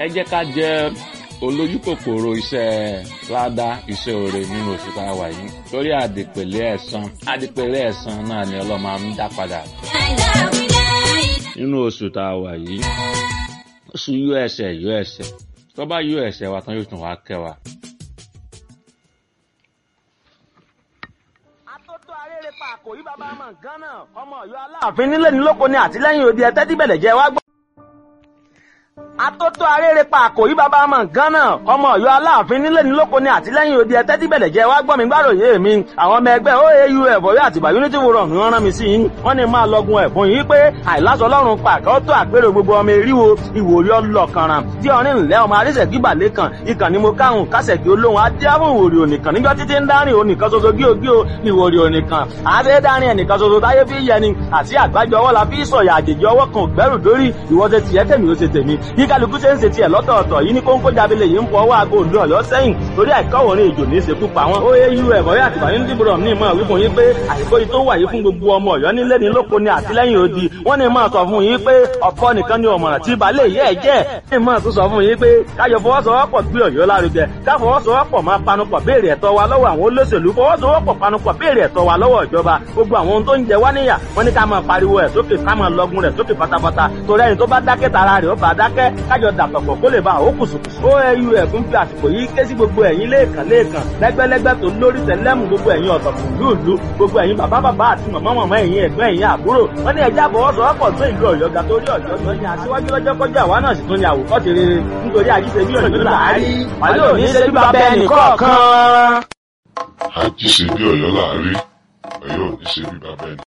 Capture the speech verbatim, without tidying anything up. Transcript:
ẹ jẹ́ ká jẹ́ olójú kòkòrò iṣẹ́ ládá iṣẹ́ oore nínú oṣù tá a wà yìí torí àdìpèlé ẹ̀san àdìpèlé ẹ̀san náà ni Ọlọ́run máa ń dá padà nínú oṣù tá a wà yìí oṣù yọ ẹ̀ṣẹ̀ yọ ẹ̀ṣẹ̀ tó bá yọ ẹ̀ṣẹ̀ wa tán yóò tún wá kẹ́ wa. Atótó arére pa àkòrí bàbá ọmọ Gánà ọmọ Ọ̀yọ́ Aláàfin nílé ní lóko ní àtìlẹ́yìn òde ẹtẹ tí bẹlẹ jẹ wá gbọ́. Atótó arére pa àkòrí bàbá ọmọ Gánà ọmọ Ọ̀yọ́ Aláàfin nílé ní lóko ní àtìlẹ́yìn òde ẹtẹ tí bẹlẹ jẹ wá gbọ́ mi gbàròyé mi àwọn ọmọ ẹgbẹ́ O A U F Ọ̀yọ́ Àtìbà Unity Forum ni wọ́n rán mi sí yín wọ́n ní máa lọgun ẹ̀bùn yìí pé àìláṣọ Ọlọ́run pàkẹ́ ó tó àpérò gbogbo ọmọ eríwo ìwòrí ọlọ́kanran tí ọrin ńlẹ́ ọmọ arísẹ̀kí balẹ̀ kan ìkànnì mo káhùn kásẹ̀kí olóhùn adéhùn ìwòrí ònìkan níjọ́ títí ń dárìn ònìkan ṣoṣo gíogíò ìwòrí ònìkan àṣẹ dárìn ẹnìkan ṣoṣo táyé fi yẹni àti àgbájọ ọwọ́ la fi sọ̀yà àjèjì ọwọ́ kan gbẹ́rù dórí ìwọ́sẹ̀ tiẹ̀ tèmi ó ṣe tèmi bí kálukú ṣe ń ṣe tiẹ̀ lọ́tọ̀ọ̀tọ̀ yìí ní kóńkó jábílẹ̀ yìí ń fọ ọwọ́ aago òǹdó ọ̀yọ́ sẹ́yìn torí àìkọ́wòrin ìjò ní ìṣekú pa wọn. O A U F Ọ̀yọ́ Àtìbà Unity Forum ní ìmọ̀ wípé yín pé àìkó yìí tó wà yìí fún gbogbo ọmọ Ọ̀yọ́ nílé ní lóko ní àtìlẹ́yìn odi wọ́n ní máa sọ fún yín pé ọ̀pọ̀ nìkan ni ọ̀mọ̀ràn tí balẹ̀ yẹ́ ẹ̀ jẹ́ ní máa tún sọ fún yín pé káyọ̀ fọwọ́sowọ́pọ̀ gbé Ọ̀yọ́ lárugẹ ká fọwọ́sowọ́pọ̀ máa panupọ̀ béèrè ẹ̀tọ́ wa lọ́wọ́ àwọn olóṣèlú fọwọ́sowọ́pọ̀ panupọ̀ béèrè ẹ̀tọ́ wa lọ́wọ́ ìjọba gbogbo àwọn ohun tó ń jẹ wá níyà wọ́n ní ká máa pariwo ẹ̀ sókè ká máa lọgun rẹ̀ sókè pátápátá torí ẹni tó bá dákẹ́ tara rẹ̀ ó bá dákẹ́ kájọ dàpọ̀pọ̀ kó lè bá àwọn kùsùkùsù. O A U F ń fi àsìkò yìí ké sí gbogbo ẹ̀yin lẹ́ẹ̀kan lẹ́ẹ̀kan lẹ́gbẹ́lẹ́gbẹ́ tó lórí tẹ̀lẹ́mù gbogbo ẹ̀yin ọ̀tọ̀kùn lúùlú gbogbo ẹ̀yin bàbá bàbá àti màmá màmá ẹ̀yin ẹ̀gbọ́n ẹ̀yin àbúrò wọ́n ní ẹja àfọwọ́sowọ́pọ̀ tó ìlú Ọ̀yọ́ ga torí Ọ̀yọ́ tó ní aṣíwájú lọ́jọ́ kọjá àwa náà sì tún ní àwòkọ́ṣe rere nítorí àjíṣe bí Ọ̀yọ́ làárí wàlẹ́ òní ṣe bí bàbá ẹnì kọ̀ọ̀kan. Àjíṣe bí Ọ̀yọ́ làárí Ọ̀yọ́ òní ṣe bí bàbá ẹnì